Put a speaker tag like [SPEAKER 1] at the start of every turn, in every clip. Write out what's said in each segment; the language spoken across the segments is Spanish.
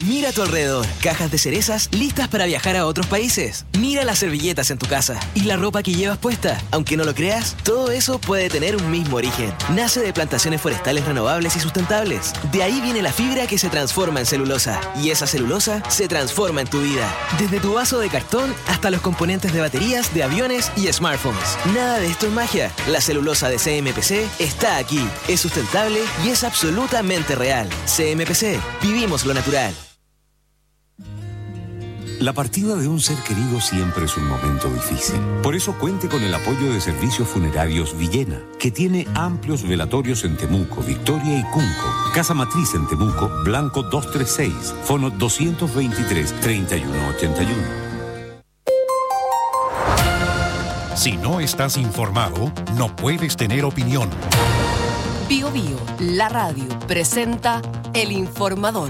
[SPEAKER 1] Mira a tu alrededor. Cajas de cerezas listas para viajar a otros países. Mira las servilletas en tu casa y la ropa que llevas puesta. Aunque no lo creas, todo eso puede tener un mismo origen. Nace de plantaciones forestales renovables y sustentables. De ahí viene la fibra que se transforma en celulosa. Y esa celulosa se transforma en tu vida. Desde tu vaso de cartón hasta los componentes de baterías, de aviones y smartphones. Nada de esto es magia. La celulosa de CMPC está aquí. Es sustentable y es absolutamente real. CMPC. Vivimos lo natural.
[SPEAKER 2] La partida de un ser querido siempre es un momento difícil. Por eso cuente con el apoyo de Servicios Funerarios Villena, que tiene amplios velatorios en Temuco, Victoria y Cunco. Casa Matriz en Temuco, Blanco 236, fono 223-3181.
[SPEAKER 3] Si no estás informado, no puedes tener opinión.
[SPEAKER 4] Bio Bio, la radio, presenta El Informador.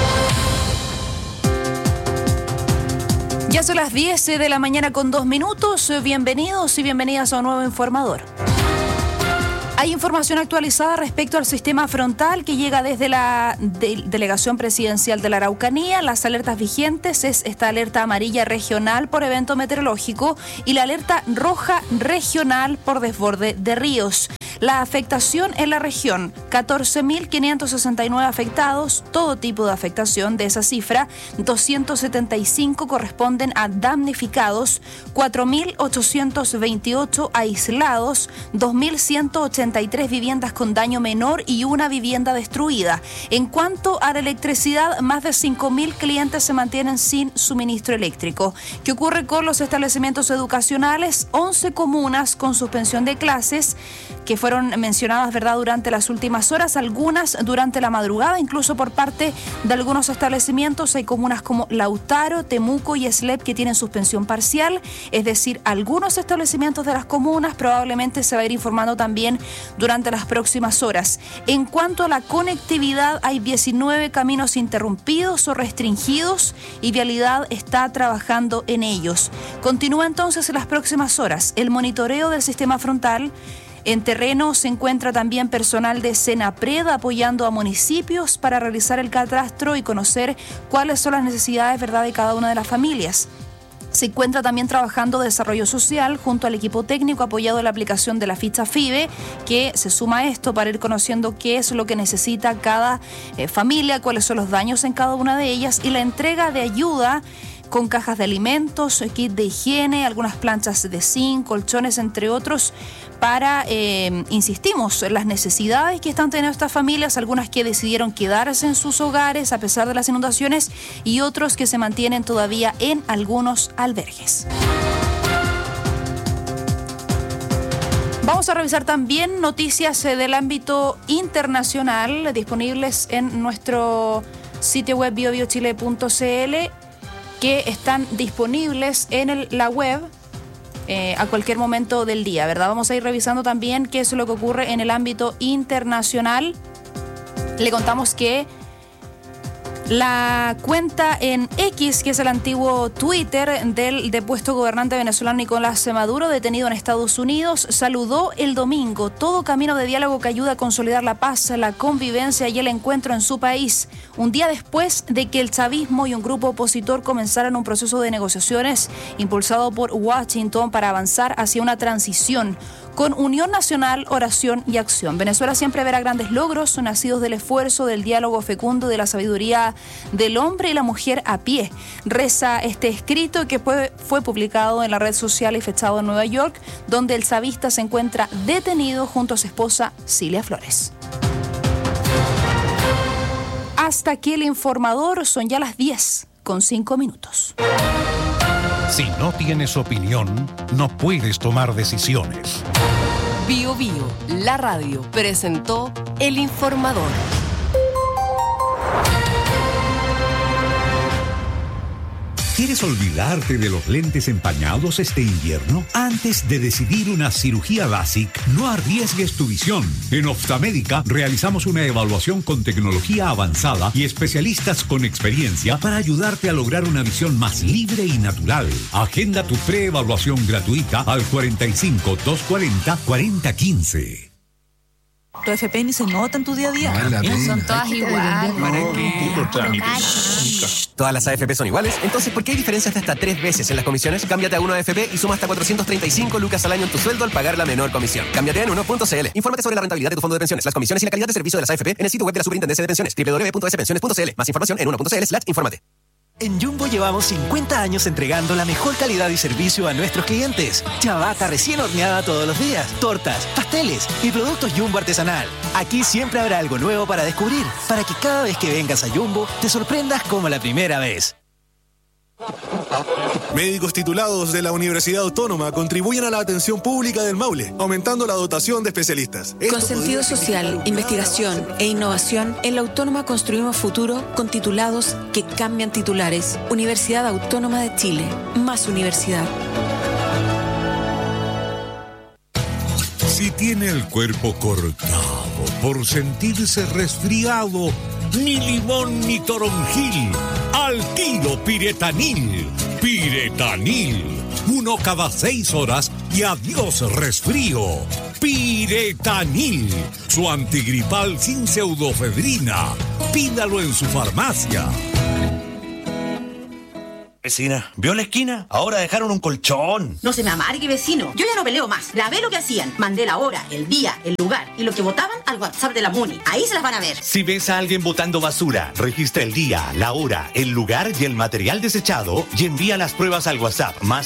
[SPEAKER 5] Ya son las 10 de la mañana con 2 minutos. Bienvenidos y bienvenidas a un nuevo Informador. Hay información actualizada respecto al sistema frontal que llega desde la Delegación Presidencial de la Araucanía. Las alertas vigentes es esta alerta amarilla regional por evento meteorológico y la alerta roja regional por desborde de ríos. La afectación en la región, 14.569 afectados, todo tipo de afectación. De esa cifra, 275 corresponden a damnificados, 4.828 aislados, 2.183 viviendas con daño menor y una vivienda destruida. En cuanto a la electricidad, más de 5.000 clientes se mantienen sin suministro eléctrico. ¿Qué ocurre con los establecimientos educacionales? 11 comunas con suspensión de clases, que fueron mencionadas, ¿verdad?, durante las últimas horas, algunas durante la madrugada, incluso por parte de algunos establecimientos. Hay comunas como Lautaro, Temuco y Eslep que tienen suspensión parcial, es decir, algunos establecimientos de las comunas. Probablemente se va a ir informando también durante las próximas horas. En cuanto a la conectividad, hay 19 caminos interrumpidos o restringidos y Vialidad está trabajando en ellos. Continúa entonces en las próximas horas el monitoreo del sistema frontal. En terreno se encuentra también personal de Senapred apoyando a municipios para realizar el catastro y conocer cuáles son las necesidades, ¿verdad?, de cada una de las familias. Se encuentra también trabajando Desarrollo Social junto al equipo técnico apoyado en la aplicación de la ficha FIBE, que se suma a esto para ir conociendo qué es lo que necesita cada familia, cuáles son los daños en cada una de ellas y la entrega de ayuda con cajas de alimentos, kit de higiene, algunas planchas de zinc, colchones, entre otros, para, insistimos, las necesidades que están teniendo estas familias, algunas que decidieron quedarse en sus hogares a pesar de las inundaciones y otros que se mantienen todavía en algunos albergues. Vamos a revisar también noticias del ámbito internacional disponibles en nuestro sitio web biobiochile.cl, que están disponibles en la web a cualquier momento del día, ¿verdad? Vamos a ir revisando también qué es lo que ocurre en el ámbito internacional. Le contamos que la cuenta en X, que es el antiguo Twitter del depuesto gobernante venezolano Nicolás Maduro, detenido en Estados Unidos, saludó el domingo todo camino de diálogo que ayuda a consolidar la paz, la convivencia y el encuentro en su país, un día después de que el chavismo y un grupo opositor comenzaran un proceso de negociaciones impulsado por Washington para avanzar hacia una transición con unión nacional, oración y acción. Venezuela siempre verá grandes logros nacidos del esfuerzo, del diálogo fecundo, de la sabiduría del hombre y la mujer a pie. Reza este escrito que fue publicado en la red social y fechado en Nueva York, donde el chavista se encuentra detenido junto a su esposa Cilia Flores. Hasta aquí el Informador, son ya las 10:05.
[SPEAKER 3] Si no tienes opinión, no puedes tomar decisiones.
[SPEAKER 4] Bio Bio, la radio, presentó El Informador.
[SPEAKER 6] ¿Quieres olvidarte de los lentes empañados este invierno? Antes de decidir una cirugía LASIK, no arriesgues tu visión. En Optamédica realizamos una evaluación con tecnología avanzada y especialistas con experiencia para ayudarte a lograr una visión más libre y natural. Agenda tu preevaluación gratuita al 45 240 4015.
[SPEAKER 7] Tu FP ni se nota en tu día a día.
[SPEAKER 4] Son todas iguales.
[SPEAKER 8] ¿Todas las AFP son iguales? Entonces, ¿por qué hay diferencias de hasta 3 veces en las comisiones? Cámbiate a 1AFP y suma hasta 435 lucas al año en tu sueldo al pagar la menor comisión. Cámbiate en 1.cl. Infórmate sobre la rentabilidad de tu fondo de pensiones, las comisiones y la calidad de servicio de las AFP en el sitio web de la Superintendencia de Pensiones, www.spensiones.cl. Más información en 1.cl/infórmate.
[SPEAKER 9] En Jumbo llevamos 50 años entregando la mejor calidad y servicio a nuestros clientes. Ciabatta recién horneada todos los días, tortas, pasteles y productos Jumbo artesanal. Aquí siempre habrá algo nuevo para descubrir, para que cada vez que vengas a Jumbo te sorprendas como la primera vez.
[SPEAKER 10] Médicos titulados de la Universidad Autónoma contribuyen a la atención pública del Maule, aumentando la dotación de especialistas.
[SPEAKER 11] Con sentido social, investigación e innovación, en la Autónoma construimos futuro con titulados que cambian titulares. Universidad Autónoma de Chile. Más universidad.
[SPEAKER 6] Si tiene el cuerpo cortado por sentirse resfriado, ni limón ni toronjil, al tiro Piretanil. Piretanil, 1 cada 6 horas y adiós resfrío. Piretanil, su antigripal sin pseudofedrina. Pídalo en su farmacia.
[SPEAKER 12] Vecina, ¿vio la esquina? Ahora dejaron un colchón.
[SPEAKER 13] No se me amargue, vecino. Yo ya no peleo más. Grabé lo que hacían. Mandé la hora, el día, el lugar y lo que votaban al WhatsApp de la MUNI. Ahí se las van a ver.
[SPEAKER 12] Si ves a alguien botando basura, registra el día, la hora, el lugar y el material desechado y envía las pruebas al WhatsApp más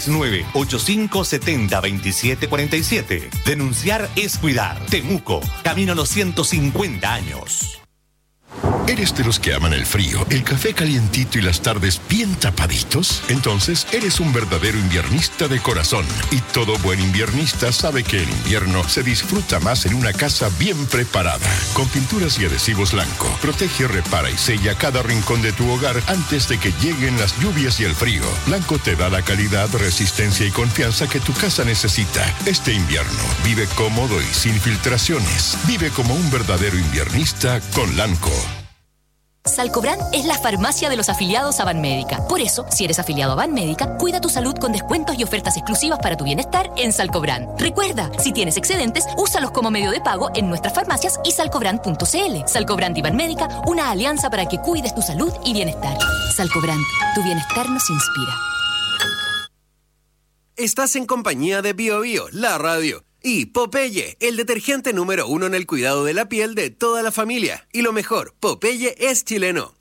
[SPEAKER 12] 569-8570-2747. Denunciar es cuidar. Temuco, camino a los 150 años.
[SPEAKER 14] ¿Eres de los que aman el frío, el café calientito y las tardes bien tapaditos? Entonces eres un verdadero inviernista de corazón. Y todo buen inviernista sabe que el invierno se disfruta más en una casa bien preparada. Con pinturas y adhesivos Lanco, protege, repara y sella cada rincón de tu hogar antes de que lleguen las lluvias y el frío. Lanco te da la calidad, resistencia y confianza que tu casa necesita. Este invierno, vive cómodo y sin filtraciones. Vive como un verdadero inviernista con Lanco.
[SPEAKER 15] Salcobran es la farmacia de los afiliados a Banmédica. Por eso, si eres afiliado a Banmédica, cuida tu salud con descuentos y ofertas exclusivas para tu bienestar en Salcobran. Recuerda, si tienes excedentes, úsalos como medio de pago en nuestras farmacias y salcobran.cl. Salcobran y Banmédica, una alianza para que cuides tu salud y bienestar. Salcobran, tu bienestar nos inspira.
[SPEAKER 8] Estás en compañía de Bio Bio, la radio. Y Popeye, el detergente número 1 en el cuidado de la piel de toda la familia. Y lo mejor, Popeye es chileno.